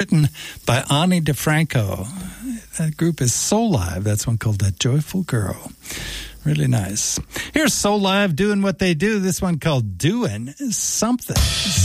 written by Ani DeFranco. That group is Soul Live. That's one called That Joyful Girl. Really nice. Here's Soul Live doing what they do. This one called Doing Something.